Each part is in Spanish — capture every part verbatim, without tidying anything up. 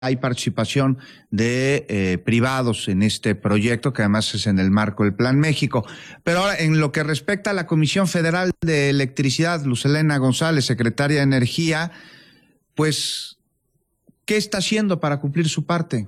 hay participación de eh, privados en este proyecto, que además es en el marco del Plan México. Pero ahora, en lo que respecta a la Comisión Federal de Electricidad, Luz Helena González, secretaria de Energía, pues, ¿qué está haciendo para cumplir su parte?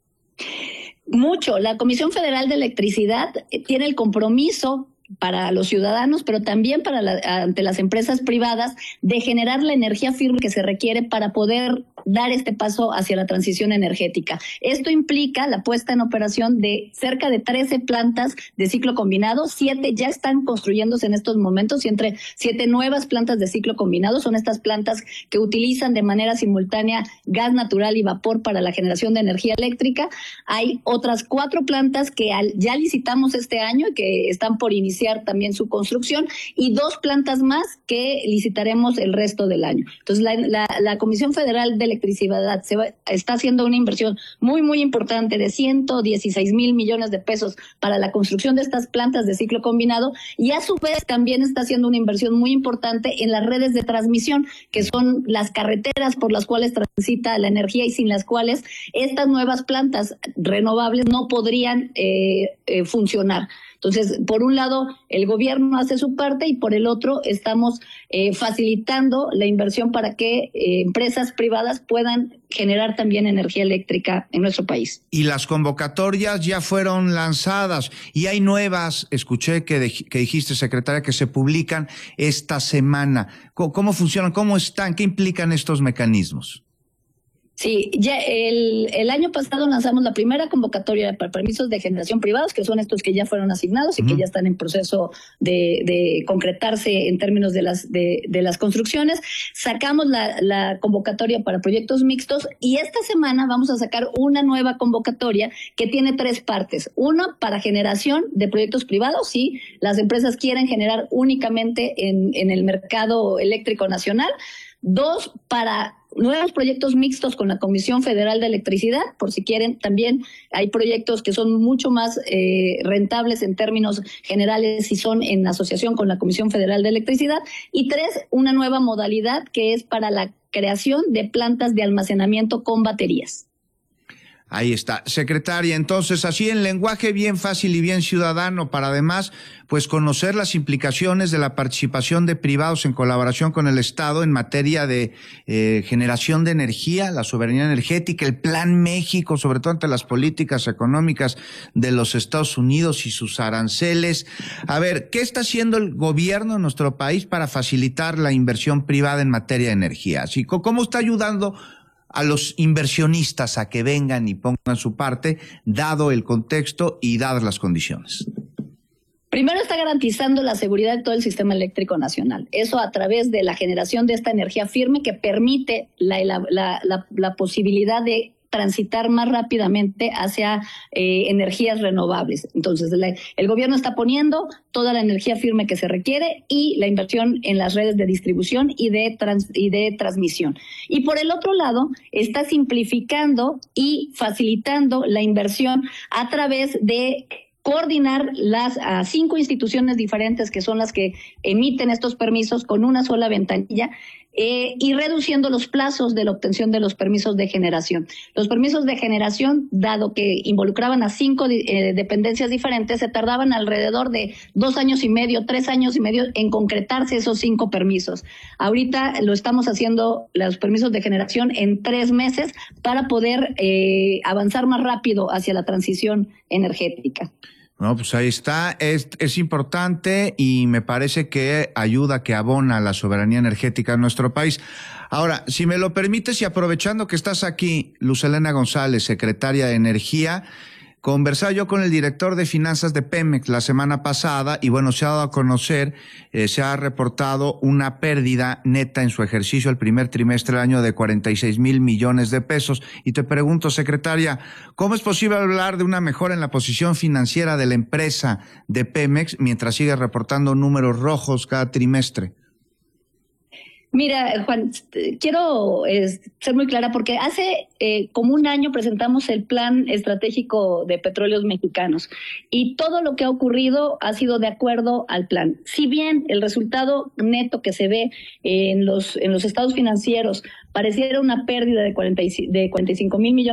Mucho. La Comisión Federal de Electricidad tiene el compromiso para los ciudadanos, pero también para la, ante las empresas privadas, de generar la energía firme que se requiere para poder dar este paso hacia la transición energética. Esto implica la puesta en operación de cerca de trece plantas de ciclo combinado, siete ya están construyéndose en estos momentos y entre siete nuevas plantas de ciclo combinado. Son estas plantas que utilizan de manera simultánea gas natural y vapor para la generación de energía eléctrica. Hay otras cuatro plantas que al, ya licitamos este año y que están por iniciar también su construcción, y dos plantas más que licitaremos el resto del año. Entonces, la, la, la Comisión Federal de Electricidad se va, está haciendo una inversión muy, muy importante de ciento dieciséis mil millones de pesos para la construcción de estas plantas de ciclo combinado, y a su vez también está haciendo una inversión muy importante en las redes de transmisión, que son las carreteras por las cuales transita la energía y sin las cuales estas nuevas plantas renovables no podrían eh, eh, funcionar. Entonces, por un lado, el gobierno hace su parte y por el otro estamos eh, facilitando la inversión para que eh, empresas privadas puedan generar también energía eléctrica en nuestro país. Y las convocatorias ya fueron lanzadas y hay nuevas, escuché que, de, que dijiste, secretaria, que se publican esta semana. ¿Cómo, cómo funcionan? ¿Cómo están? ¿Qué implican estos mecanismos? Sí, ya el, el año pasado lanzamos la primera convocatoria para permisos de generación privados, que son estos que ya fueron asignados y uh-huh. que ya están en proceso de, de concretarse en términos de las de, de las construcciones. Sacamos la, la convocatoria para proyectos mixtos y esta semana vamos a sacar una nueva convocatoria que tiene tres partes. Una para generación de proyectos privados, sí, las empresas quieren generar únicamente en, en el mercado eléctrico nacional. Dos, para nuevos proyectos mixtos con la Comisión Federal de Electricidad, por si quieren, también hay proyectos que son mucho más eh, rentables en términos generales si son en asociación con la Comisión Federal de Electricidad. Y tres, una nueva modalidad que es para la creación de plantas de almacenamiento con baterías. Ahí está, secretaria. Entonces, así en lenguaje bien fácil y bien ciudadano, para además, pues conocer las implicaciones de la participación de privados en colaboración con el Estado en materia de eh, generación de energía, la soberanía energética, el Plan México, sobre todo ante las políticas económicas de los Estados Unidos y sus aranceles. A ver, ¿qué está haciendo el gobierno de nuestro país para facilitar la inversión privada en materia de energía? Así, ¿cómo está ayudando a los inversionistas a que vengan y pongan su parte, dado el contexto y dadas las condiciones? Primero, está garantizando la seguridad de todo el sistema eléctrico nacional. Eso a través de la generación de esta energía firme que permite la, la, la, la, la posibilidad de transitar más rápidamente hacia eh, energías renovables. Entonces, la, el gobierno está poniendo toda la energía firme que se requiere y la inversión en las redes de distribución y de, trans, y de transmisión. Y por el otro lado, está simplificando y facilitando la inversión a través de coordinar las a cinco instituciones diferentes que son las que emiten estos permisos con una sola ventanilla eh, y reduciendo los plazos de la obtención de los permisos de generación. Los permisos de generación, dado que involucraban a cinco eh, dependencias diferentes, se tardaban alrededor de dos años y medio, tres años y medio en concretarse esos cinco permisos. Ahorita lo estamos haciendo, los permisos de generación, en tres meses para poder eh, avanzar más rápido hacia la transición energética. No, pues ahí está, es, es importante y me parece que ayuda, que abona la soberanía energética en nuestro país. Ahora, si me lo permites y aprovechando que estás aquí, Luz Helena González, secretaria de Energía, conversaba yo con el director de finanzas de Pemex la semana pasada y bueno, se ha dado a conocer, eh, se ha reportado una pérdida neta en su ejercicio el primer trimestre del año de cuarenta y seis mil millones de pesos. Y te pregunto, secretaria, ¿cómo es posible hablar de una mejora en la posición financiera de la empresa de Pemex mientras sigue reportando números rojos cada trimestre? Mira, Juan, quiero eh, ser muy clara porque hace eh, como un año presentamos el Plan Estratégico de Petróleos Mexicanos y todo lo que ha ocurrido ha sido de acuerdo al plan. Si bien el resultado neto que se ve en los, en los estados financieros pareciera una pérdida de cuarenta y cinco mil millones